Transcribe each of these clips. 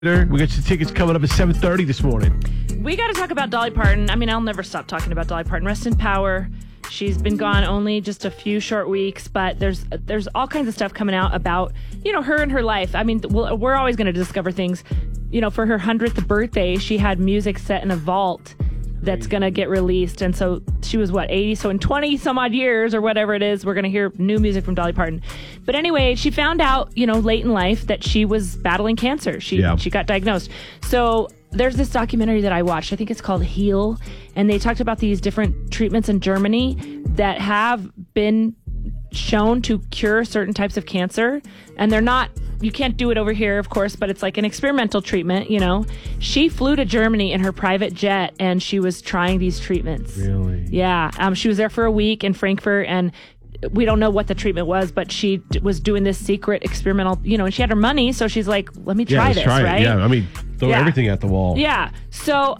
We got your tickets coming up at 7:30 this morning. We got to talk about Dolly Parton. I mean, I'll never stop talking about Dolly Parton. Rest in power. She's been gone only just a few short weeks, but there's all kinds of stuff coming out about, her and her life. I mean, we're always going to discover things. For her 100th birthday, she had music set in a vault that's going to get released. And so she was, 80? So in 20 some odd years or whatever it is, we're going to hear new music from Dolly Parton. But anyway, she found out, late in life that she was battling cancer. She got diagnosed. So there's this documentary that I watched. I think it's called Heal. And they talked about these different treatments in Germany that have been shown to cure certain types of cancer. And they're not, you can't do it over here, of course, but it's like an experimental treatment, She flew to Germany in her private jet and she was trying these treatments. Really? Yeah. She was there for a week in Frankfurt and we don't know what the treatment was, but she was doing this secret experimental, and she had her money. So she's like, let me try this, right? Yeah. I mean, throw everything at the wall. Yeah. So,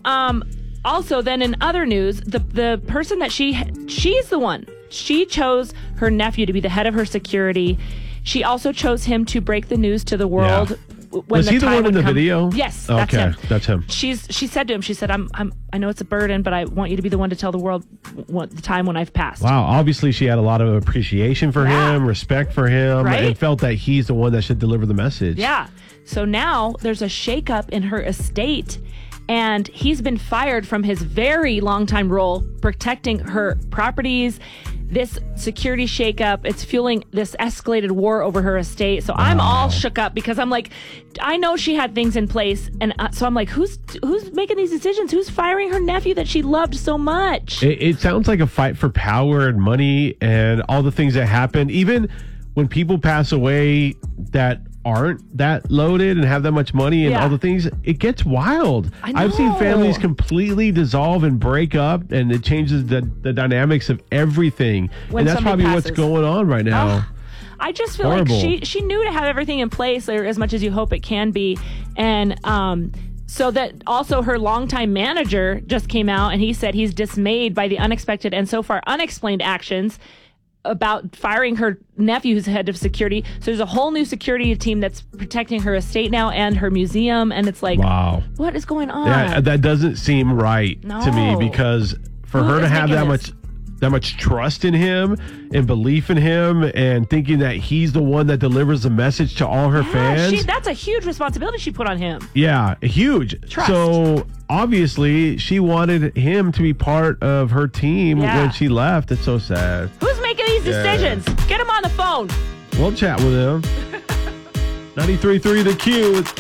also then in other news, the person that she's the one. She chose her nephew to be the head of her security. She also chose him to break the news to the world. Yeah. Was he the one in the video? Yes, that's him. That's him. She said to him, she said, I know it's a burden, but I want you to be the one to tell the world the time when I've passed. Wow. Obviously, she had a lot of appreciation for him, respect for him, and felt that he's the one that should deliver the message. Yeah. So now there's a shakeup in her estate. And he's been fired from his very long-time role protecting her properties. This security shakeup, it's fueling this escalated war over her estate. So I'm all shook up because I'm like, I know she had things in place. And so I'm like, who's making these decisions? Who's firing her nephew that she loved so much? It sounds like a fight for power and money and all the things that happen. Even when people pass away that aren't that loaded and have that much money and all the things, it gets wild. I've seen families completely dissolve and break up, and it changes the dynamics of everything. When and that's probably passes. What's going on right now. I just feel like she knew to have everything in place, or as much as you hope it can be. And so that also her longtime manager just came out and he said he's dismayed by the unexpected and so far unexplained actions about firing her nephew who's head of security. So there's a whole new security team that's protecting her estate now and her museum. And it's like, wow, what is going on? Yeah, that doesn't seem right to me, because for her to have that much trust in him and belief in him and thinking that he's the one that delivers the message to all her fans. That's a huge responsibility she put on him. Yeah, huge. Trust. So obviously she wanted him to be part of her team when she left. It's so sad. Who's making these decisions? Get him on the phone. We'll chat with him. 93.3 The Q.